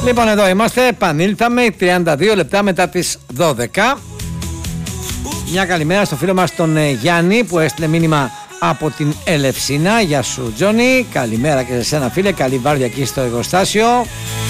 Λοιπόν, εδώ είμαστε, επανήλθαμε 32 λεπτά μετά τις 12. Μια καλημέρα στο φίλο μας τον Γιάννη που έστειλε μήνυμα από την Ελευσίνα. Γεια σου Τζόνι, καλημέρα και σε σένα φίλε, καλή βάρδια εκεί στο εργοστάσιο.